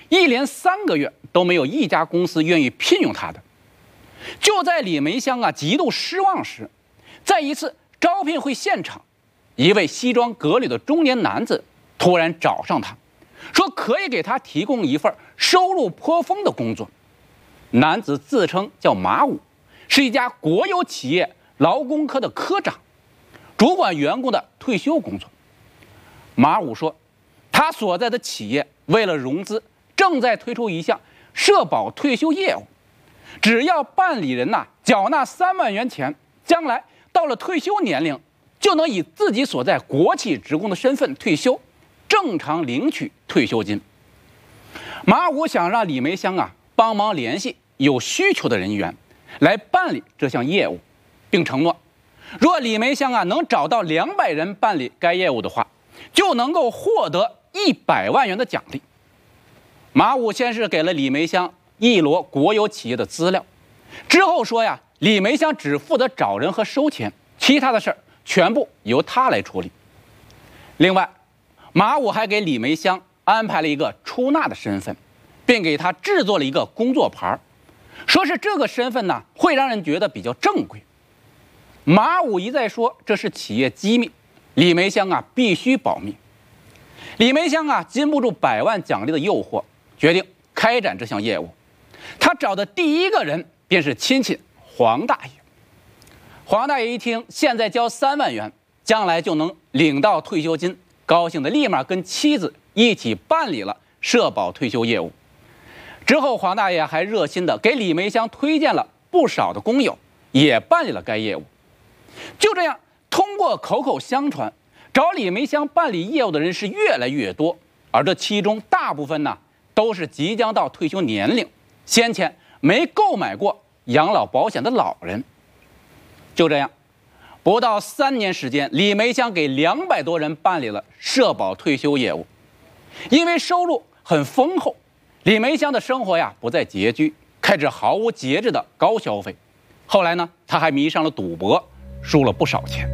一连3个月都没有一家公司愿意聘用他的。就在李梅香极度失望时，在一次招聘会现场，一位西装革履的中年男子突然找上他，说可以给他提供一份收入颇丰的工作。男子自称叫马武，是一家国有企业劳工科的科长，主管员工的退休工作。马武说，他所在的企业为了融资，正在推出一项社保退休业务，只要办理人缴纳3万元钱，将来到了退休年龄，就能以自己所在国企职工的身份退休，正常领取退休金。马武想让李梅香帮忙联系有需求的人员来办理这项业务，并承诺，若李梅香能找到200人办理该业务的话，就能够获得100万元的奖励。马武先是给了李梅香一摞国有企业的资料，之后说李梅香只负责找人和收钱，其他的事儿全部由他来处理。另外，马武还给李梅香安排了一个出纳的身份，并给他制作了一个工作牌，说是这个身份会让人觉得比较正规。马武一再说这是企业机密，李梅香必须保密。李梅香禁不住100万奖励的诱惑，决定开展这项业务。他找的第一个人便是亲戚黄大爷。黄大爷一听现在交3万元，将来就能领到退休金，高兴的立马跟妻子一起办理了社保退休业务。之后黄大爷还热心的给李梅香推荐了不少的工友，也办理了该业务。就这样，通过口口相传，找李梅香办理业务的人是越来越多，而这其中大部分都是即将到退休年龄，先前没购买过养老保险的老人。就这样，不到3年时间，李梅香给200多人办理了社保退休业务。因为收入很丰厚，李梅香的生活不再拮据，开始毫无节制的高消费。后来她还迷上了赌博，输了不少钱。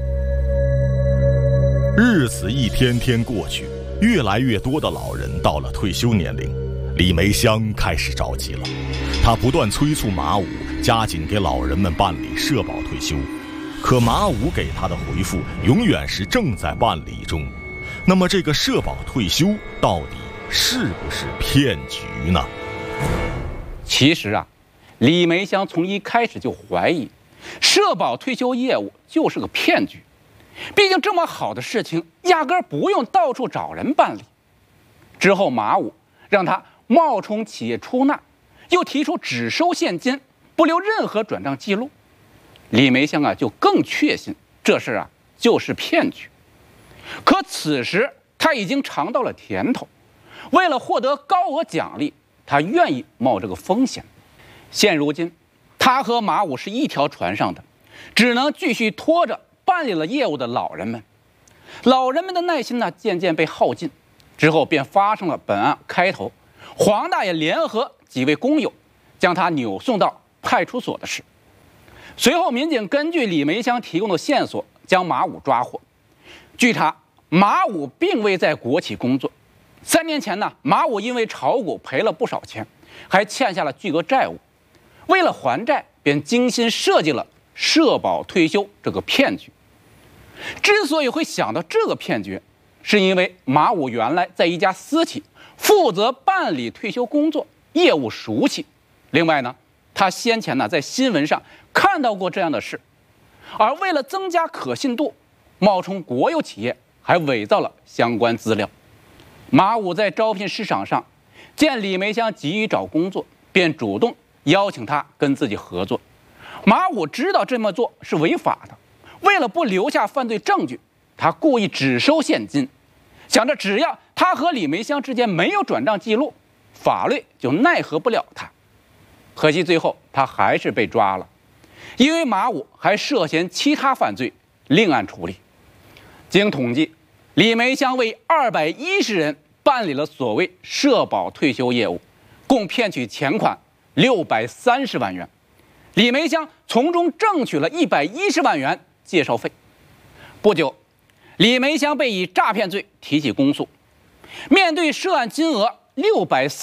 日子一天天过去，越来越多的老人到了退休年龄，李梅香开始着急了。她不断催促马武加紧给老人们办理社保退休，可马武给她的回复永远是正在办理中。那么这个社保退休到底是不是骗局呢？ 其实李梅香从一开始就怀疑社保退休业务就是个骗局，毕竟这么好的事情压根儿不用到处找人办理。之后马武让他冒充企业出纳，又提出只收现金，不留任何转账记录。李梅香就更确信这事就是骗局。可此时他已经尝到了甜头，为了获得高额奖励，他愿意冒这个风险。现如今他和马武是一条船上的，只能继续拖着办理了业务的老人们。老人们的耐心渐渐被耗尽，之后便发生了本案开头黄大爷联合几位工友将他扭送到派出所的事。随后民警根据李梅香提供的线索将马武抓获。据查，马武并未在国企工作。3年前马武因为炒股赔了不少钱，还欠下了巨额债务。为了还债，便精心设计了社保退休这个骗局。之所以会想到这个骗局，是因为马武原来在一家私企负责办理退休工作，业务熟悉。另外他先前在新闻上看到过这样的事，而为了增加可信度，冒充国有企业，还伪造了相关资料。马武在招聘市场上见李梅香急于找工作，便主动邀请他跟自己合作。马武知道这么做是违法的，为了不留下犯罪证据，他故意只收现金，想着只要他和李梅香之间没有转账记录，法律就奈何不了他。可惜最后他还是被抓了，因为马武还涉嫌其他犯罪，另案处理。经统计，李梅香为210人办理了所谓社保退休业务，共骗取钱款630万元。李梅香从中挣取了110万元介绍费。不久，李梅香被以诈骗罪提起公诉。面对涉案金额630